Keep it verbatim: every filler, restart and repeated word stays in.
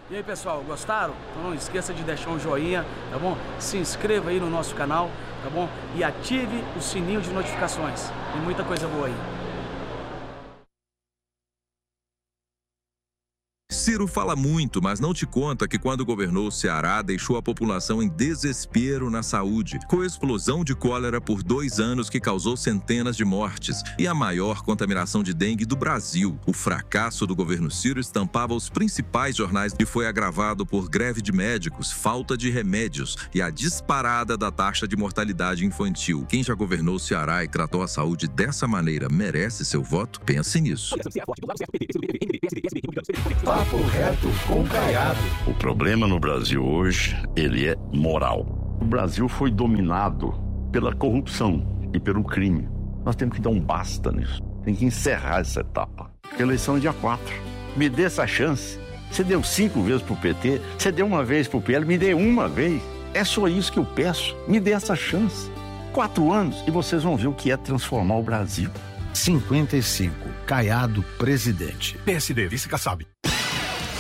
E aí, pessoal, gostaram? Então não esqueça de deixar um joinha, tá bom? Se inscreva aí no nosso canal, tá bom? E ative o sininho de notificações. Tem muita coisa boa aí. Ciro fala muito, mas não te conta que quando governou o Ceará, deixou a população em desespero na saúde, com explosão de cólera por dois anos que causou centenas de mortes e a maior contaminação de dengue do Brasil. O fracasso do governo Ciro estampava os principais jornais e foi agravado por greve de médicos, falta de remédios e a disparada da taxa de mortalidade infantil. Quem já governou o Ceará e tratou a saúde dessa maneira merece seu voto? Pense nisso. Papo reto com Caiado. O problema no Brasil hoje, ele é moral. O Brasil foi dominado pela corrupção e pelo crime. Nós temos que dar um basta nisso. Tem que encerrar essa etapa. A eleição é dia quatro. Me dê essa chance. Você deu cinco vezes pro P T, você deu uma vez pro P L, me dê uma vez. É só isso que eu peço. Me dê essa chance. Quatro anos e vocês vão ver o que é transformar o Brasil. cinquenta e cinco. Caiado, presidente. P S D, vice Kassab.